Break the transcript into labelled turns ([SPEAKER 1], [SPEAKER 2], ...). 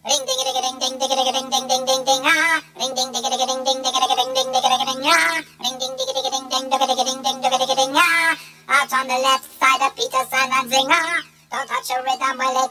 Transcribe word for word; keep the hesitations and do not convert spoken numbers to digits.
[SPEAKER 1] Ring ding ding ding ding ding ding ding ding ding ding ah. Ring ding ding ding ding ding ding ding ding ding ding ah. Ring ding ding ding ding ding ding ding ding ding ding ah. Out on the left side of Peterson and Zinger. Don't touch the rhythm while it